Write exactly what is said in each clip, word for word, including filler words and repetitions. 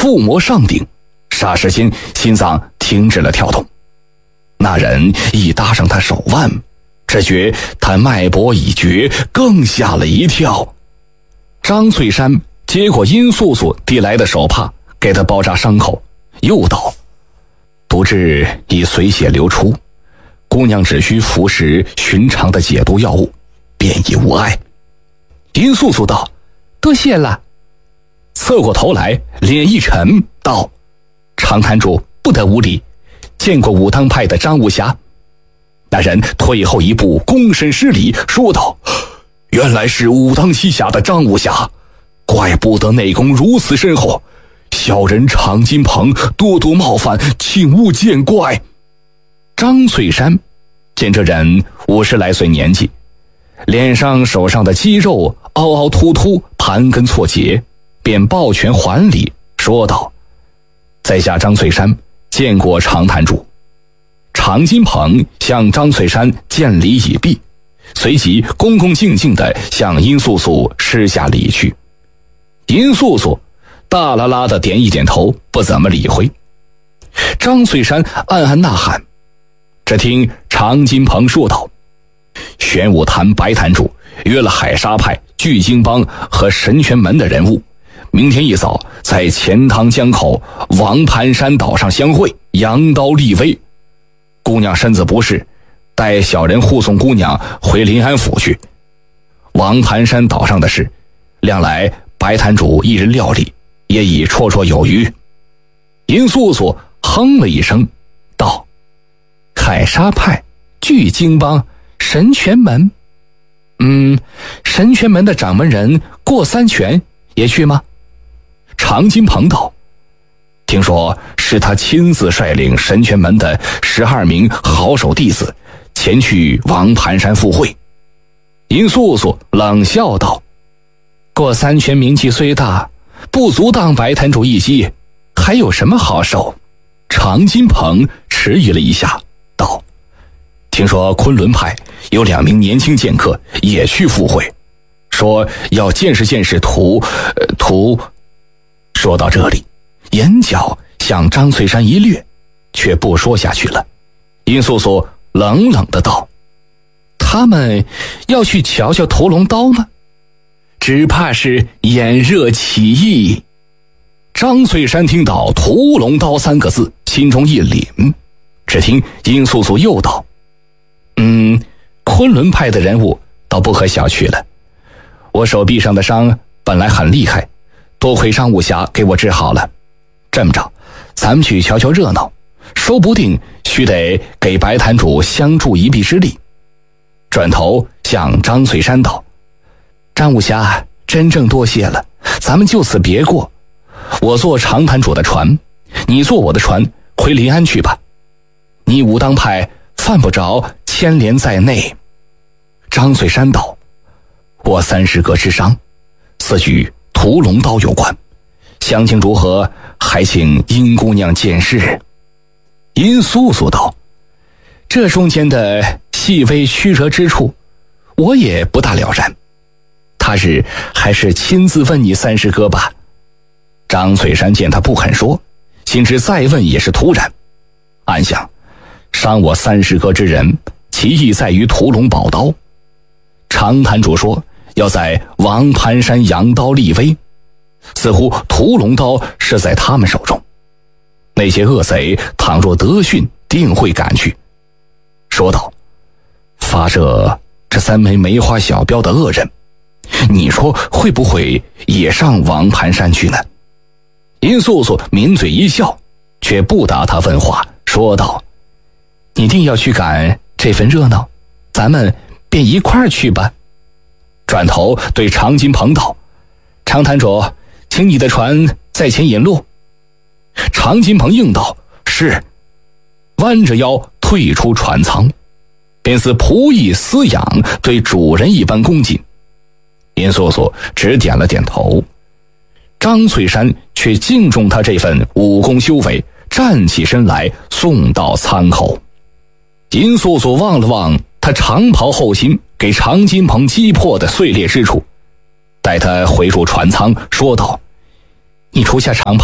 附魔上顶，霎时间心脏停止了跳动。那人一搭上他手腕，只觉他脉搏已绝，更吓了一跳。张翠山接过殷素素递来的手帕，给他包扎伤口，又道：毒质已随血流出，姑娘只需服食寻常的解毒药物，便已无碍。殷素素道：多谢了。侧过头来，脸一沉，道：常坛主不得无礼，见过武当派的张武侠。那人退后一步，躬身施礼，说道：原来是武当旗下的张武侠，怪不得内功如此深厚，小人常金鹏多多冒犯，请勿见怪。张翠山见这人五十来岁年纪，脸上手上的肌肉凹凹凸凸，盘根错节，便抱拳还礼，说道：在下张翠山见过常坛主。常金鹏向张翠山见礼已毕，随即恭恭敬敬地向殷素素施下礼去。殷素素大啦啦地点一点头，不怎么理会。张翠山暗暗呐喊。只听常金鹏说道：玄武坛白坛主约了海沙派、聚精帮和神拳门的人物，明天一早在钱塘江口王盘山岛上相会，扬刀立威。姑娘身子不适，待小人护送姑娘回临安府去。王盘山岛上的事，量来白坛主一人料理，也已绰绰有余。殷素素哼了一声，道：海沙派、聚精帮、神拳门，嗯，神拳门的掌门人过三拳也去吗？常金鹏道：听说是他亲自率领神拳门的十二名好手弟子前去王盘山赴会。殷素素冷笑道：过三拳名气虽大，不足当白坛主一击，还有什么好手？常金鹏迟疑了一下，道：听说昆仑派有两名年轻剑客也去赴会，说要见识见识图呃图。说到这里，眼角向张翠山一掠，却不说下去了。殷素素冷冷的道：他们要去瞧瞧屠龙刀吗？只怕是眼热起意。张翠山听到屠龙刀三个字，心中一凛。只听殷素素又道：嗯，昆仑派的人物倒不可小觑了。我手臂上的伤本来很厉害，多亏张武侠给我治好了。这么着，咱们去瞧瞧热闹，说不定须得给白坛主相助一臂之力。转头向张翠山道：张武侠真正多谢了，咱们就此别过。我坐常坛主的船，你坐我的船回临安去吧。你武当派犯不着牵连在内。张翠山道：我三十个之伤，此举屠龙刀有关，详情如何，还请殷姑娘见识。殷素素道：这中间的细微曲折之处，我也不大了然，他日还是亲自问你三师哥吧。张翠山见他不肯说，心知再问也是突然，暗想伤我三师哥之人，其意在于屠龙宝刀。常坛主说要在王盘山扬刀立威，似乎屠龙刀是在他们手中。那些恶贼倘若得讯，定会赶去。说道：发射这三枚梅花小镖的恶人，你说会不会也上王盘山去呢？殷素素抿嘴一笑，却不答他问话，说道：你定要去赶这份热闹，咱们便一块儿去吧。转头对常金鹏道：常坛主，请你的船在前引路。常金鹏应道：是。弯着腰退出船舱，便似仆役饲养，对主人一般恭敬。殷素素只点了点头。张翠山却敬重他这份武功修为，站起身来送到舱口。殷素素望了望他长袍后心给常金鹏击破的碎裂之处，待他回入船舱，说道：你除下长袍，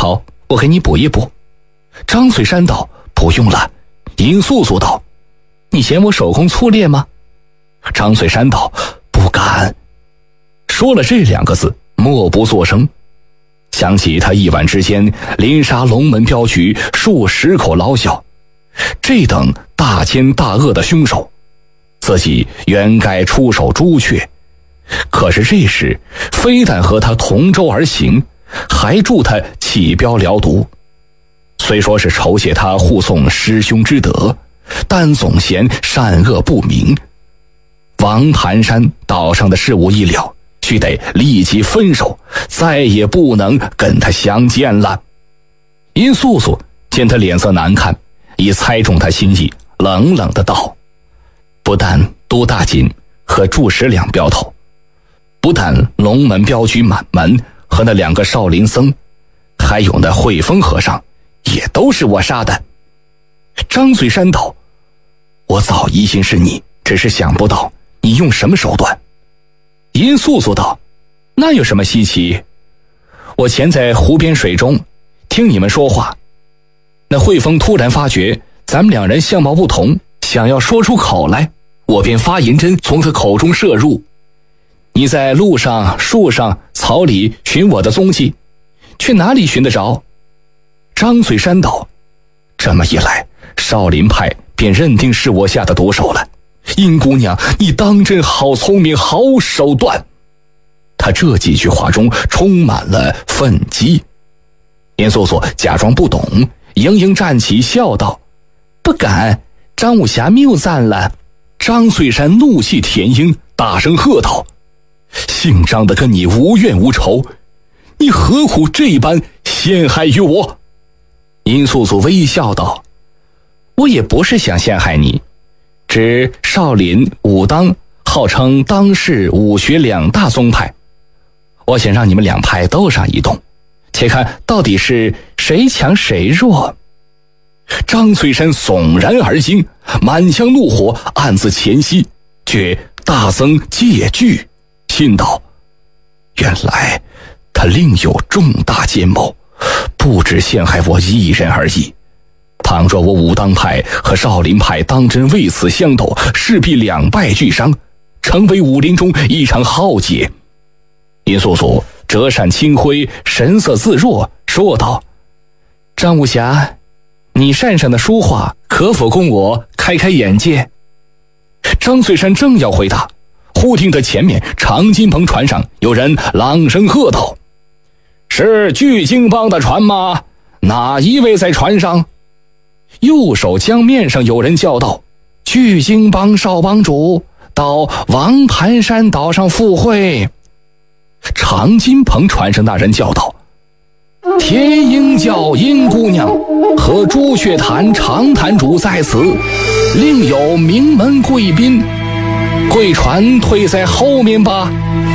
我给你补一补。张翠山道：不用了。殷素素道：你嫌我手工粗劣吗？张翠山道：不敢。说了这两个字，默不作声。想起他一晚之间连杀龙门镖局数十口老小，这等大奸大恶的凶手，自己原该出手诛却。可是这时非但和他同舟而行，还助他起镖疗毒。虽说是酬谢他护送师兄之德，但总嫌善恶不明。王盘山岛上的事务一了，须得立即分手，再也不能跟他相见了。殷素素见他脸色难看，已猜中他心意，冷冷的道：不但都大锦和祝十两镖头，不但龙门镖局满门和那两个少林僧，还有那慧峰和尚，也都是我杀的。张翠山道：我早疑心是你，只是想不到你用什么手段。殷素素道：那有什么稀奇？我潜在湖边水中听你们说话，那慧峰突然发觉咱们两人相貌不同，想要说出口来，我便发银针从他口中射入。你在路上、树上、草里寻我的踪迹，去哪里寻得着？张翠山道：这么一来，少林派便认定是我下的毒手了。殷姑娘，你当真好聪明，好手段。他这几句话中充满了愤激。严素素假装不懂，盈盈站起笑道：不敢，张武侠谬赞了。张翠山怒气填膺，大声喝道：姓张的跟你无怨无仇，你何苦这般陷害于我？殷素素微笑道：我也不是想陷害你，只少林、武当号称当世武学两大宗派，我想让你们两派斗上一动，且看到底是谁强谁弱。张翠山悚然而惊，满腔怒火暗自潜息，却大增戒惧，心道：原来他另有重大奸谋，不只陷害我一人而已。倘若我武当派和少林派当真为此相斗，势必两败俱伤，成为武林中一场浩劫。殷素素折扇清辉，神色自若，说道：张武侠，你扇上的书画可否供我开开眼界？张翠山正要回答，忽听得前面长金棚船上有人朗声喝道：是聚经帮的船吗？哪一位在船上？右手江面上有人叫道：聚经帮少帮主到王盘山岛上赴会。长金棚船上那人叫道：天鹰教殷姑娘和朱雀潭长潭主在此，另有名门贵宾，贵船退在后面吧。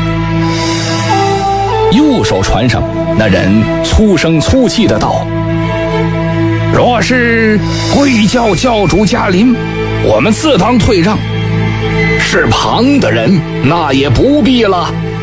右手船上那人粗声粗气的道：若是贵教教主驾临，我们自当退让；是旁的人，那也不必了。